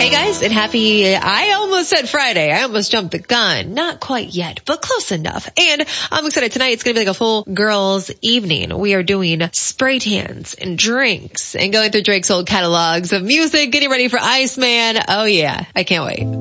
Hey guys, and I almost said Friday. I almost jumped the gun. Not quite yet, but close enough. And I'm excited tonight. It's going to be like a full girls evening. We are doing spray tans and drinks and going through Drake's old catalogs of music, getting ready for Iceman. Oh yeah, I can't wait.